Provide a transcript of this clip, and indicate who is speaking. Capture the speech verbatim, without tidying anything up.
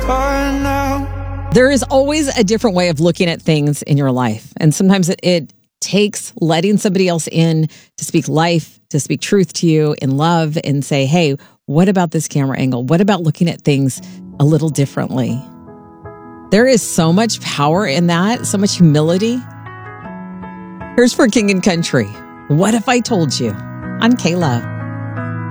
Speaker 1: car now.
Speaker 2: There is always a different way of looking at things in your life. And sometimes it, it takes letting somebody else in to speak life, to speak truth to you in love and say, hey, what about this camera angle? What about looking at things a little differently? There is so much power in that, so much humility. Here's for King and Country. What if I told you? On K-Love.